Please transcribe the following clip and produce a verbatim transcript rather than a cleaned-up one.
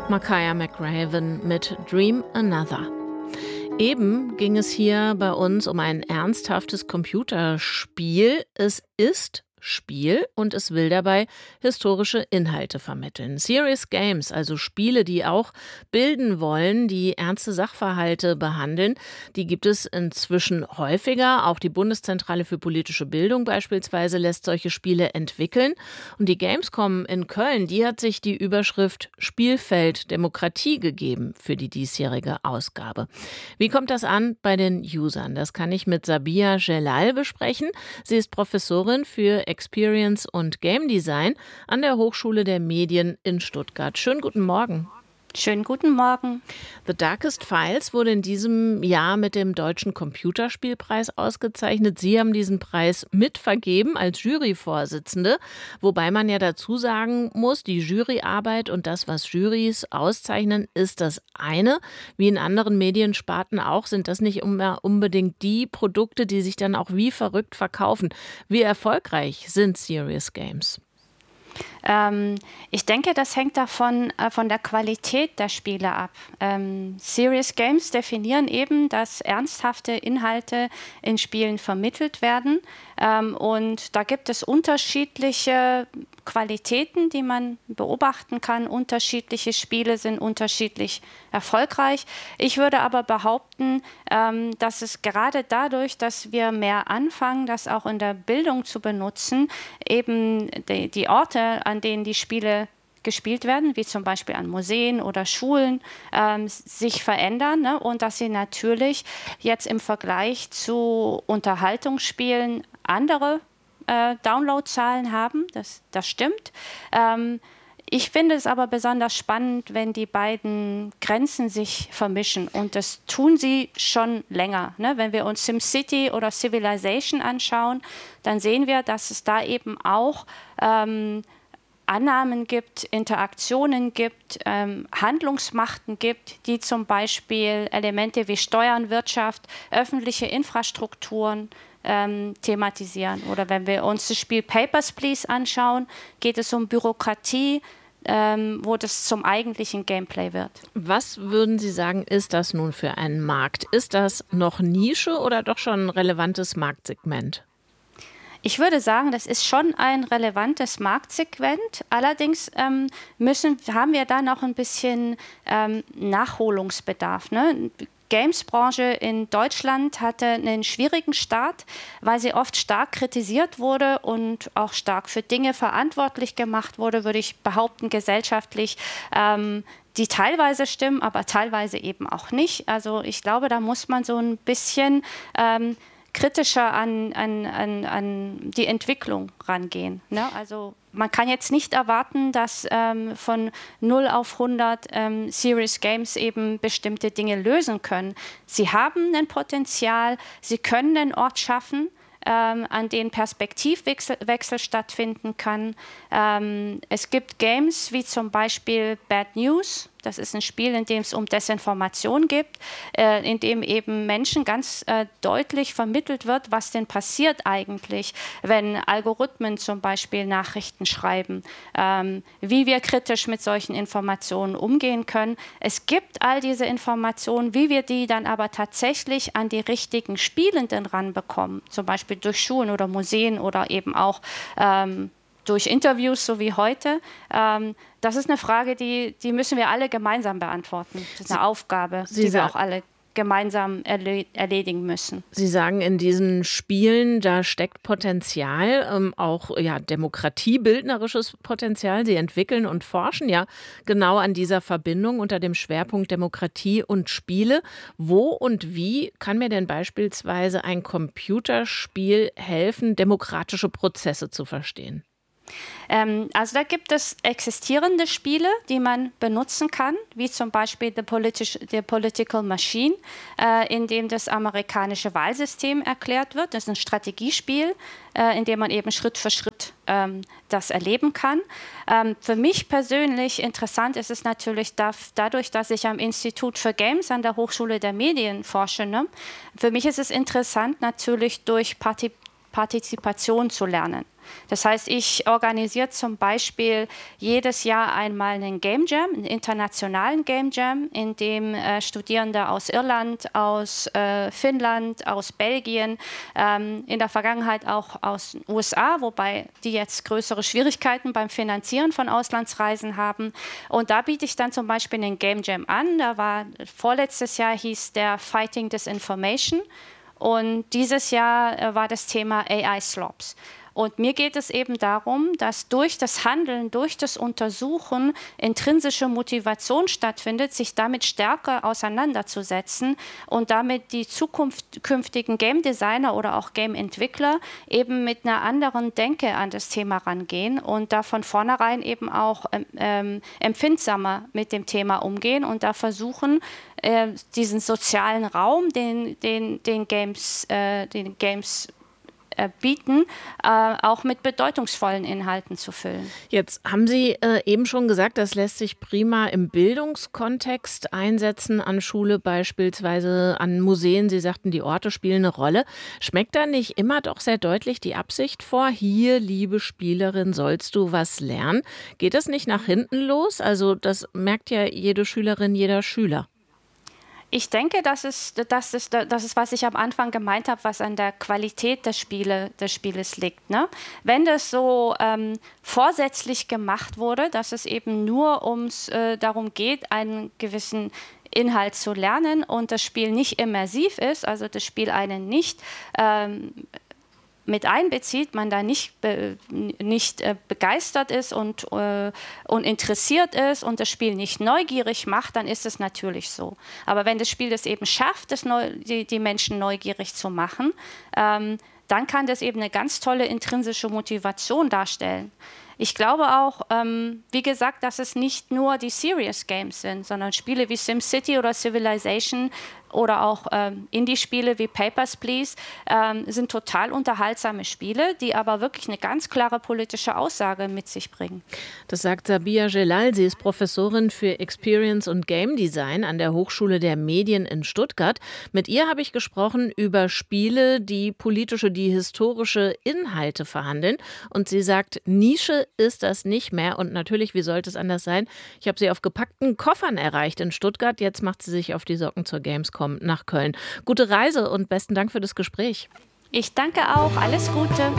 Makaya McRaven mit Dream Another. Eben ging es hier bei uns um ein ernsthaftes Computerspiel. Es ist Spiel und es will dabei historische Inhalte vermitteln. Serious Games, also Spiele, die auch bilden wollen, die ernste Sachverhalte behandeln, die gibt es inzwischen häufiger. Auch die Bundeszentrale für politische Bildung beispielsweise lässt solche Spiele entwickeln. Und die Gamescom in Köln, die hat sich die Überschrift Spielfeld Demokratie gegeben für die diesjährige Ausgabe. Wie kommt das an bei den Usern? Das kann ich mit Sabia Celal besprechen. Sie ist Professorin für Experience und Game Design an der Hochschule der Medien in Stuttgart. Schönen guten Morgen. Schönen guten Morgen. The Darkest Files wurde in diesem Jahr mit dem Deutschen Computerspielpreis ausgezeichnet. Sie haben diesen Preis mitvergeben als Juryvorsitzende, wobei man ja dazu sagen muss, die Juryarbeit und das, was Jurys auszeichnen, ist das eine. Wie in anderen Mediensparten auch, sind das nicht immer unbedingt die Produkte, die sich dann auch wie verrückt verkaufen. Wie erfolgreich sind Serious Games? Ähm, ich denke, das hängt davon äh, von der Qualität der Spiele ab. Ähm, Serious Games definieren eben, dass ernsthafte Inhalte in Spielen vermittelt werden. Ähm, und da gibt es unterschiedliche Qualitäten, die man beobachten kann. Unterschiedliche Spiele sind unterschiedlich erfolgreich. Ich würde aber behaupten, ähm, dass es gerade dadurch, dass wir mehr anfangen, das auch in der Bildung zu benutzen, eben die, die Orte, an denen die Spiele gespielt werden, wie zum Beispiel an Museen oder Schulen, ähm, sich verändern, ne? Und dass sie natürlich jetzt im Vergleich zu Unterhaltungsspielen andere äh, Downloadzahlen haben. Das, das stimmt. Ähm, Ich finde es aber besonders spannend, wenn die beiden Grenzen sich vermischen. Und das tun sie schon länger. Ne? Wenn wir uns SimCity oder Civilization anschauen, dann sehen wir, dass es da eben auch ähm, Annahmen gibt, Interaktionen gibt, ähm, Handlungsmachten gibt, die zum Beispiel Elemente wie Steuern, Wirtschaft, öffentliche Infrastrukturen ähm, thematisieren. Oder wenn wir uns das Spiel Papers, Please anschauen, geht es um Bürokratie, ähm, wo das zum eigentlichen Gameplay wird. Was würden Sie sagen, ist das nun für ein Markt? Ist das noch Nische oder doch schon ein relevantes Marktsegment? Ich würde sagen, das ist schon ein relevantes Marktsegment. Allerdings ähm, müssen, haben wir da noch ein bisschen ähm, Nachholungsbedarf. Ne? Die Games-Branche in Deutschland hatte einen schwierigen Start, weil sie oft stark kritisiert wurde und auch stark für Dinge verantwortlich gemacht wurde, würde ich behaupten, gesellschaftlich. Ähm, die teilweise stimmen, aber teilweise eben auch nicht. Also ich glaube, da muss man so ein bisschen ähm, kritischer an, an, an, an die Entwicklung rangehen. Ne? Also man kann jetzt nicht erwarten, dass ähm, von null auf hundert ähm, Serious Games eben bestimmte Dinge lösen können. Sie haben ein Potenzial, sie können einen Ort schaffen, ähm, an denen Perspektivwechsel Wechsel stattfinden kann. Ähm, es gibt Games wie zum Beispiel Bad News. Das ist ein Spiel, in dem es um Desinformation geht, äh, in dem eben Menschen ganz äh, deutlich vermittelt wird, was denn passiert eigentlich, wenn Algorithmen zum Beispiel Nachrichten schreiben, ähm, wie wir kritisch mit solchen Informationen umgehen können. Es gibt all diese Informationen, wie wir die dann aber tatsächlich an die richtigen Spielenden ranbekommen, zum Beispiel durch Schulen oder Museen oder eben auch ähm, durch Interviews, so wie heute. Ähm, das ist eine Frage, die, die müssen wir alle gemeinsam beantworten. Das ist eine Aufgabe, Sie die wir auch alle gemeinsam erle- erledigen müssen. Sie sagen, in diesen Spielen, da steckt Potenzial, ähm, auch ja, demokratiebildnerisches Potenzial. Sie entwickeln und forschen ja genau an dieser Verbindung unter dem Schwerpunkt Demokratie und Spiele. Wo und wie kann mir denn beispielsweise ein Computerspiel helfen, demokratische Prozesse zu verstehen? Ähm, also da gibt es existierende Spiele, die man benutzen kann, wie zum Beispiel The, Politisch, The Political Machine, äh, in dem das amerikanische Wahlsystem erklärt wird. Das ist ein Strategiespiel, äh, in dem man eben Schritt für Schritt ähm, das erleben kann. Ähm, für mich persönlich interessant ist es natürlich da, dadurch, dass ich am Institut für Games an der Hochschule der Medien forsche. Ne? Für mich ist es interessant natürlich durch Partizipation Partizipation zu lernen. Das heißt, ich organisiere zum Beispiel jedes Jahr einmal einen Game Jam, einen internationalen Game Jam, in dem äh, Studierende aus Irland, aus äh, Finnland, aus Belgien, ähm, in der Vergangenheit auch aus den U S A, wobei die jetzt größere Schwierigkeiten beim Finanzieren von Auslandsreisen haben. Und da biete ich dann zum Beispiel einen Game Jam an. Da war vorletztes Jahr hieß der Fighting Disinformation und dieses Jahr äh, war das Thema A I-Slops. Und mir geht es eben darum, dass durch das Handeln, durch das Untersuchen intrinsische Motivation stattfindet, sich damit stärker auseinanderzusetzen und damit die zukünftigen Game Designer oder auch Game Entwickler eben mit einer anderen Denke an das Thema rangehen und da von vornherein eben auch ähm, empfindsamer mit dem Thema umgehen und da versuchen, äh, diesen sozialen Raum, den, den, den Games, äh, den Games bieten, äh, auch mit bedeutungsvollen Inhalten zu füllen. Jetzt haben Sie äh, eben schon gesagt, das lässt sich prima im Bildungskontext einsetzen, an Schule beispielsweise, an Museen. Sie sagten, die Orte spielen eine Rolle. Schmeckt da nicht immer doch sehr deutlich die Absicht vor, hier, liebe Spielerin, sollst du was lernen? Geht das nicht nach hinten los? Also das merkt ja jede Schülerin, jeder Schüler. Ich denke, das ist, das, ist, das ist, was ich am Anfang gemeint habe, was an der Qualität des, Spiele, des Spieles liegt. Ne? Wenn das so ähm, vorsätzlich gemacht wurde, dass es eben nur ums, äh, darum geht, einen gewissen Inhalt zu lernen und das Spiel nicht immersiv ist, also das Spiel einen nicht ähm, mit einbezieht, man da nicht, be, nicht äh, begeistert ist und, äh, und interessiert ist und das Spiel nicht neugierig macht, dann ist es natürlich so. Aber wenn das Spiel das eben schafft, das neu, die, die Menschen neugierig zu machen, ähm, dann kann das eben eine ganz tolle intrinsische Motivation darstellen. Ich glaube auch, ähm, wie gesagt, dass es nicht nur die Serious Games sind, sondern Spiele wie SimCity oder Civilization oder auch ähm, Indie-Spiele wie Papers, Please ähm, sind total unterhaltsame Spiele, die aber wirklich eine ganz klare politische Aussage mit sich bringen. Das sagt Sabia Celal. Sie ist Professorin für Experience und Game Design an der Hochschule der Medien in Stuttgart. Mit ihr habe ich gesprochen über Spiele, die politische, die historische Inhalte verhandeln. Und sie sagt, Nische ist das nicht mehr. Und natürlich, wie sollte es anders sein? Ich habe sie auf gepackten Koffern erreicht in Stuttgart. Jetzt macht sie sich auf die Socken zur Gamescom nach Köln. Gute Reise und besten Dank für das Gespräch. Ich danke auch. Alles Gute.